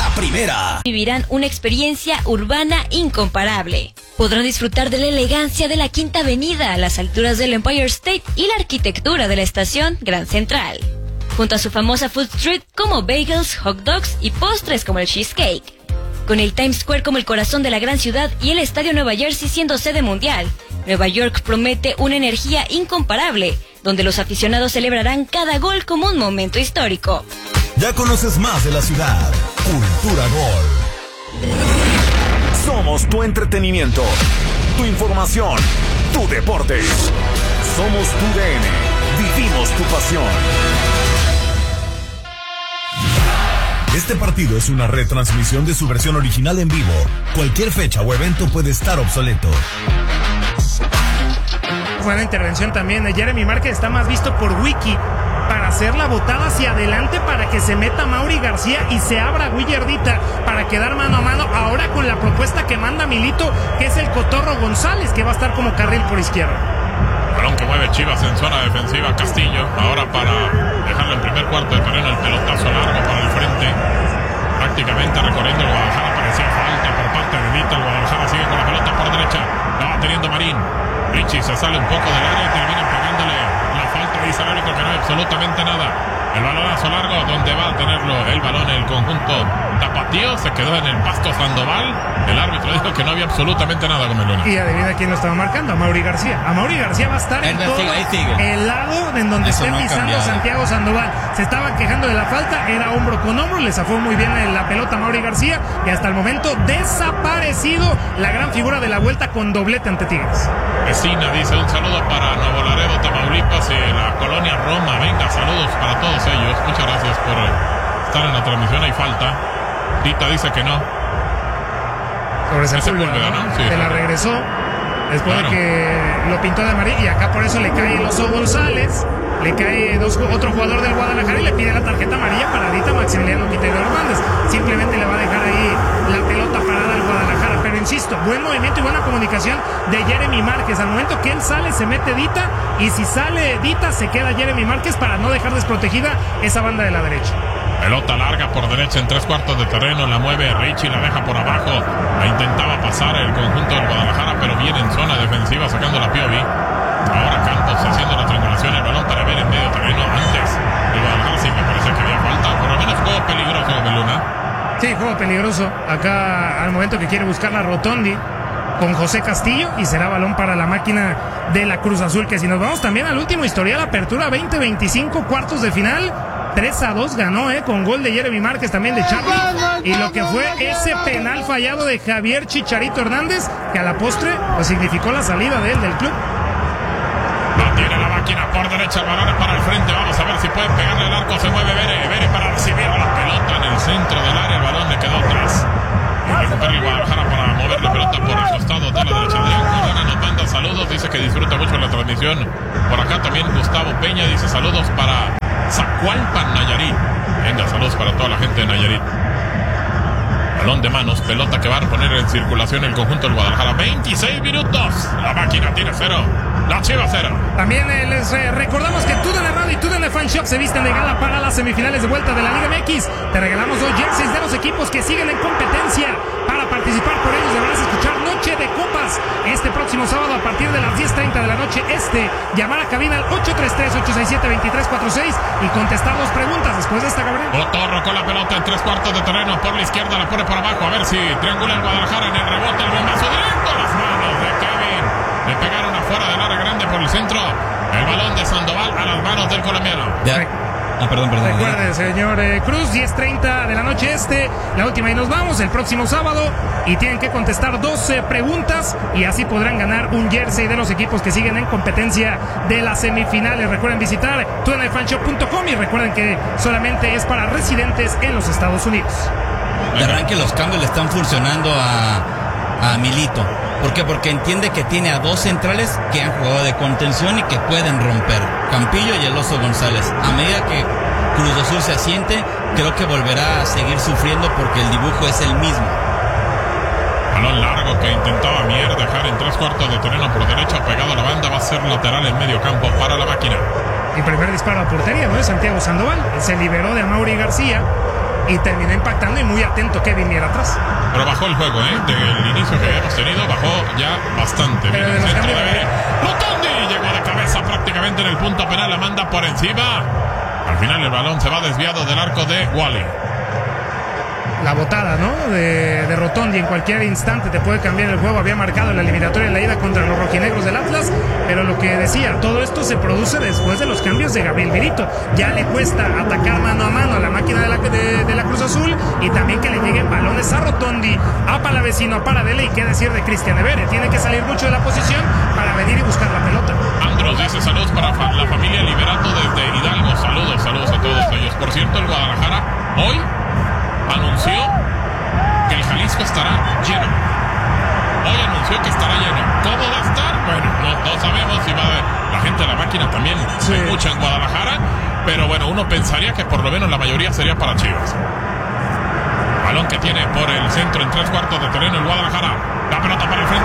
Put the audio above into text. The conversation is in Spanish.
la primera. Vivirán una experiencia urbana incomparable. Podrán disfrutar de la elegancia de la Quinta Avenida a las alturas del Empire State y la arquitectura de la estación Grand Central, junto a su famosa food street como bagels, hot dogs y postres como el cheesecake. Con el Times Square como el corazón de la gran ciudad y el Estadio Nueva Jersey siendo sede mundial, Nueva York promete una energía incomparable, donde los aficionados celebrarán cada gol como un momento histórico. Ya conoces más de la ciudad. Cultura Gol. Somos tu entretenimiento, tu información, tu deporte. Somos tu DN. Vivimos tu pasión. Este partido es una retransmisión de su versión original en vivo. Cualquier fecha o evento puede estar obsoleto. Buena intervención también de Jeremy Márquez, está más visto por Wiki para hacer la botada hacia adelante para que se meta Mauri García y se abra Willardita para quedar mano a mano ahora con la propuesta que manda Milito, que es el Cotorro González, que va a estar como carril por izquierda. Balón que mueve Chivas en zona defensiva, Castillo, ahora para dejarlo en primer cuarto de terreno, el pelotazo largo para el frente, prácticamente recorriendo el Guadalajara, parecía falta por parte de Dita, el Guadalajara sigue con la pelota por derecha, la va teniendo Marín, Richie se sale un poco del área y termina pegándole la falta, dice el árbitro que no hay absolutamente nada. El balonazo largo, donde va a tenerlo el balón el conjunto tapatío, se quedó en el pasto Sandoval. El árbitro dijo que no había absolutamente nada con Meluna. Y adivina quién lo estaba marcando, a Mauri García. A Mauri García va a estar en todo el lado en donde esté pisando Santiago Sandoval. Se estaban quejando de la falta, era hombro con hombro, le zafó muy bien la pelota a Mauri García y hasta el momento desaparecido la gran figura de la vuelta con doblete ante Tigres. Vecina dice un saludo para Nuevo Laredo, Tamaulipas y la colonia Roma. Venga, saludos para todos ellos. Muchas gracias por estar en la transmisión. Hay falta. Dita dice que no. Sobre Sepúlveda, ¿no? Sí, se la regresó después de que lo pintó de amarillo y acá por eso le cae el Oso González, le cae otro jugador del Guadalajara y le pide la tarjeta amarilla para Dita Maximiliano Quintero Hernández. Simplemente le va a dejar ahí la pelota parada al Guadalajara, pero insisto, buen movimiento y buena comunicación de Jeremy Márquez. Al momento que él sale se mete Dita y si sale Dita se queda Jeremy Márquez para no dejar desprotegida esa banda de la derecha. Pelota larga por derecha en 3/4 de terreno, la mueve Richie, la deja por abajo, la intentaba pasar el conjunto del Guadalajara, pero viene en zona defensiva sacando la Piovi. Ahora Campos haciendo la triangulación, el balón para ver en medio terreno. Antes el Guadalajara sí me parece que había falta, por lo menos juego peligroso de Luna. Sí, juego peligroso, acá al momento que quiere buscar la Rotondi con José Castillo y será balón para la máquina de la Cruz Azul, que si nos vamos también al último historial, apertura 2025, cuartos de final, 3-2 ganó, con gol de Jeremy Márquez, también de Charlie, y lo que fue ese penal fallado de Javier Chicharito Hernández, que a la postre pues significó la salida de él del club. No tiene la máquina por derecha, el balón es para el frente, vamos a ver si pueden pegarle al arco, se mueve Bere para recibir la pelota en el centro del área, el balón le quedó atrás. Recupera el Guadalajara para mover la pelota por el costado de la derecha. Adrián Corona nos manda saludos, dice que disfruta mucho la transmisión. Por acá también Gustavo Peña dice saludos para Zacualpan, Nayarit. Venga, saludos para toda la gente de Nayarit. Balón de manos, pelota que va a poner en circulación el conjunto del Guadalajara. 26 minutos, la máquina tiene 0, la Chivas 0. También les recordamos que TUDN Radio y TUDN Fan Shop se visten de gala para las semifinales de vuelta de la Liga MX. Te regalamos 2 jerseys de los equipos que siguen en competencia. Para participar por ellos deberás escuchar Noche de Copas este próximo sábado a partir de las 10:30 de la noche llamar a cabina al 833-867-2346 y contestar 2 preguntas después de esta, Gabriel. Otorro con la pelota en 3/4 de terreno por la izquierda, la pone por abajo, a ver si triangula el Guadalajara en el rebote, el bombazo directo a las manos de Kevin. Le pegaron afuera del área grande por el centro, el balón de Sandoval a las manos del colombiano. Perdón. Recuerde, señor Cruz, 10:30 de la noche la última y nos vamos el próximo sábado y tienen que contestar 12 preguntas y así podrán ganar un jersey de los equipos que siguen en competencia de las semifinales. Recuerden visitar tunefanshop.com y recuerden que solamente es para residentes en los Estados Unidos. De arranque los cambios le están funcionando a Milito. ¿Por qué? Porque entiende que tiene a 2 centrales que han jugado de contención y que pueden romper. Campillo y el Oso González. A medida que Cruz Azul se asiente, creo que volverá a seguir sufriendo porque el dibujo es el mismo. Balón largo que intentaba Mier dejar en 3/4 de terreno por derecha, pegado a la banda, va a ser lateral en medio campo para la máquina. Y primer disparo a portería, ¿no? De Santiago Sandoval. Se liberó de Amaury García y terminó impactando y muy atento Kevin Mier atrás. Pero bajó el juego, del inicio que habíamos tenido, bajó ya bastante. Pero Bien, el centro de cambios, Rotondi llegó de cabeza prácticamente en el punto penal, la manda por encima. Al final el balón se va desviado del arco de Wally. La botada, ¿no? De Rotondi en cualquier instante te puede cambiar el juego. Había marcado en la eliminatoria en la ida contra los rojinegros del Atlas, pero lo que decía, todo esto se produce después de los cambios de Gabriel Mirito. Ya le cuesta atacar mano a mano a la máquina de la Cruz Azul, y también que le lleguen balones a Rotondi, a Palavecino, a Paradela, y qué decir de Cristian Evere. Tiene que salir mucho de la posición para venir y buscar la pelota. Andros dice saludos para la familia Liberato desde Hidalgo. Saludos a todos ellos. Por cierto, el Guadalajara hoy anunció que el Jalisco estará lleno. Hoy anunció que estará lleno. ¿Cómo va a estar? Bueno, no sabemos si va a haber. La gente de la máquina también se mucha en Guadalajara, pero bueno, uno pensaría que por lo menos la mayoría sería para Chivas. Balón que tiene por el centro en 3/4 de terreno el Guadalajara. La pelota para el frente.